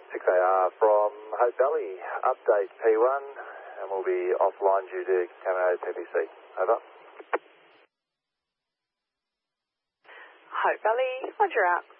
6AR from Hope Valley, update P1, and we'll be offline due to contaminated PPC. Over. Hope Valley, roger out.